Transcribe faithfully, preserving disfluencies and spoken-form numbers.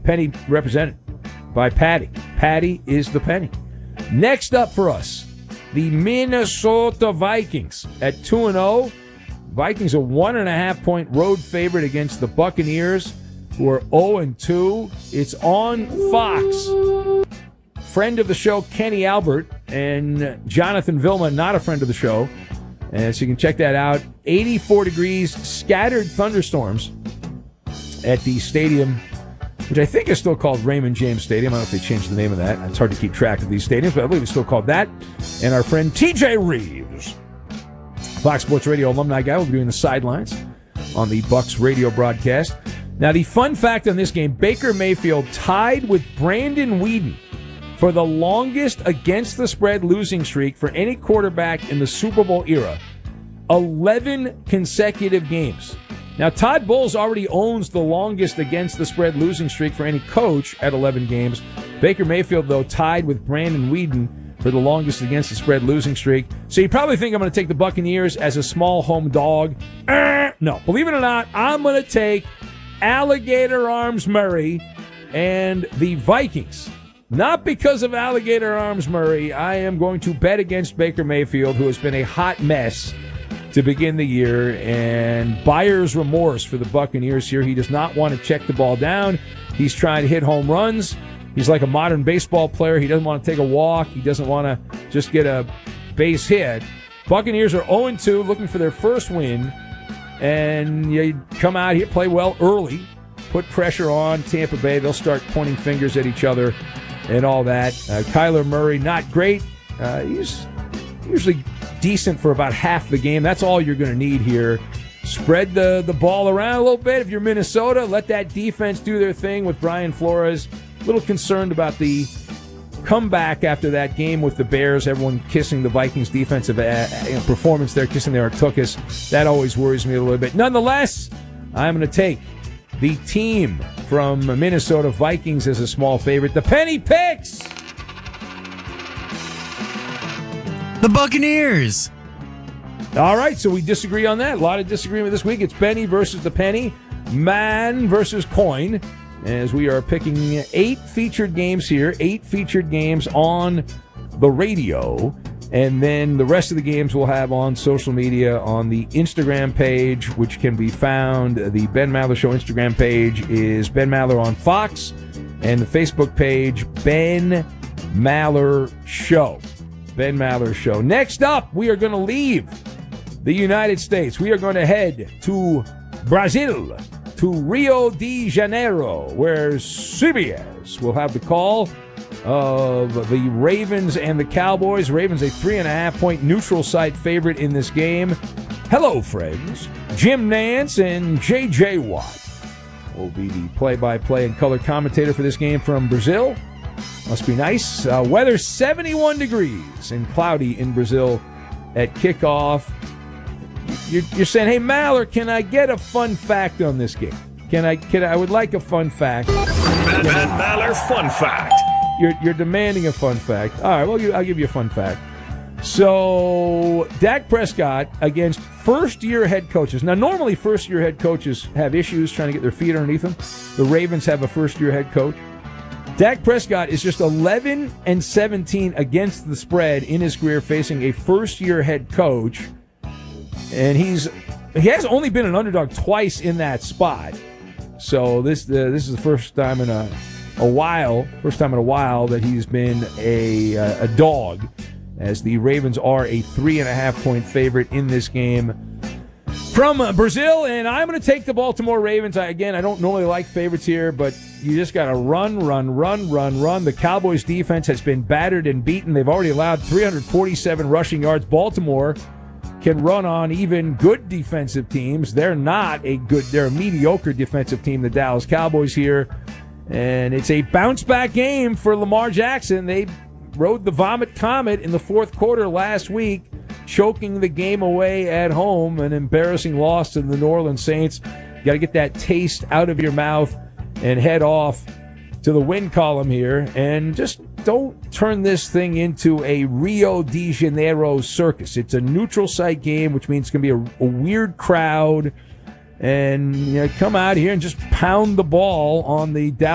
penny represented by Patty. Patty is the penny. Next up for us, the Minnesota Vikings at two and oh. Vikings a one and a half point road favorite against the Buccaneers, who are oh and two. It's on Fox. Friend of the show, Kenny Albert, and Jonathan Vilma, not a friend of the show. And so you can check that out. eighty-four degrees, scattered thunderstorms at the stadium, which I think is still called Raymond James Stadium. I don't know if they changed the name of that. It's hard to keep track of these stadiums, but I believe it's still called that. And our friend T J Reeves, Fox Sports Radio alumni guy, will be doing the sidelines on the Bucs radio broadcast. Now, the fun fact on this game, Baker Mayfield tied with Brandon Weeden for the longest against the spread losing streak for any quarterback in the Super Bowl era. eleven consecutive games. Now, Todd Bowles already owns the longest against the spread losing streak for any coach at eleven games. Baker Mayfield, though, tied with Brandon Weeden for the longest against the spread losing streak. So you probably think I'm going to take the Buccaneers as a small home dog. Uh, no, believe it or not, I'm going to take Alligator Arms Murray and the Vikings. Not because of Alligator Arms Murray. I am going to bet against Baker Mayfield, who has been a hot mess to begin the year, and buyer's remorse for the Buccaneers here. He does not want to check the ball down. He's trying to hit home runs. He's like a modern baseball player. He doesn't want to take a walk. He doesn't want to just get a base hit. Buccaneers are oh and two, looking for their first win, and you come out here, play well early, put pressure on Tampa Bay. They'll start pointing fingers at each other and all that. Uh, Kyler Murray, not great. Uh, he's usually decent for about half the game. That's all you're going to need here. Spread the, the ball around a little bit. If you're Minnesota, let that defense do their thing with Brian Flores. A little concerned about the comeback after that game with the Bears. Everyone kissing the Vikings' defensive uh, you know, performance there, kissing their Artukas. That always worries me a little bit. Nonetheless, I'm going to take the team from Minnesota, Vikings, as a small favorite. The Penny Picks! The Buccaneers! All right, so we disagree on that. A lot of disagreement this week. It's Penny versus the Penny. Man versus coin. As we are picking eight featured games here. Eight featured games on the radio. And then the rest of the games we'll have on social media, on the Instagram page, which can be found. The Ben Maller Show Instagram page is Ben Maller on Fox, and the Facebook page, Ben Maller Show. Ben Maller Show. Next up, we are going to leave the United States. We are going to head to Brazil, to Rio de Janeiro, where C B S will have the call of the Ravens and the Cowboys. Ravens a three and a half point neutral site favorite in this game. Hello, friends. Jim Nance and J J Watt will be the play-by-play and color commentator for this game from Brazil. Must be nice. Uh, weather seventy-one degrees and cloudy in Brazil at kickoff. You're, you're saying, hey, Maller, can I get a fun fact on this game? Can I? Can I, I would like a fun fact. Ben, Ben Maller fun fact. You're, you're demanding a fun fact. All right, well, you, I'll give you a fun fact. So, Dak Prescott against first-year head coaches. Now, normally first-year head coaches have issues trying to get their feet underneath them. The Ravens have a first-year head coach. Dak Prescott is just eleven and seventeen against the spread in his career facing a first-year head coach. And he's he has only been an underdog twice in that spot. So this uh, this is the first time in a a while, first time in a while that he's been a uh, a dog, as the Ravens are a three and a half point favorite in this game from uh, Brazil. And I'm going to take the Baltimore Ravens. I, again, I don't normally like favorites here, but you just got to run, run, run, run, run. The Cowboys defense has been battered and beaten. They've already allowed three hundred forty-seven rushing yards. Baltimore can run on even good defensive teams. They're not a good, they're a mediocre defensive team, the Dallas Cowboys here. And it's a bounce-back game for Lamar Jackson. They rode the Vomit Comet in the fourth quarter last week, choking the game away at home, an embarrassing loss to the New Orleans Saints. You got to get that taste out of your mouth and head off to the win column here. And just don't turn this thing into a Rio de Janeiro circus. It's a neutral site game, which means it's going to be a, a weird crowd. And you know, come out here and just pound the ball on the Dallas